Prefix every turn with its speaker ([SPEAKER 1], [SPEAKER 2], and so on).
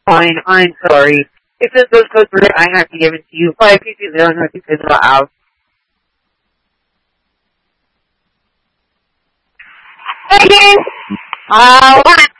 [SPEAKER 1] fine. I'm sorry. If those codes were, I have to give it to you. 5220 because of out.
[SPEAKER 2] Again. What?